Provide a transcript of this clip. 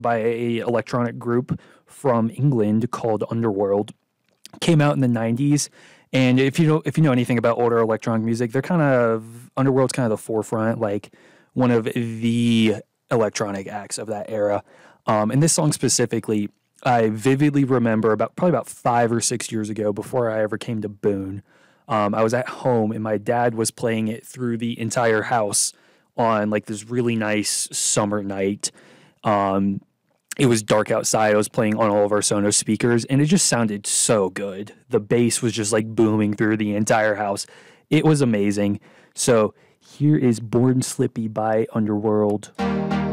by a electronic group from England called Underworld. Came out in the 90s. And if you know anything about older electronic music, Underworld's kind of the forefront, like one of the electronic acts of that era. And this song specifically, I vividly remember probably about 5 or 6 years ago, before I ever came to Boone. I was at home and my dad was playing it through the entire house on like this really nice summer night. It was dark outside. I was playing on all of our Sonos speakers, and it just sounded so good. The bass was just like booming through the entire house. It was amazing. So here is Born Slippy by Underworld.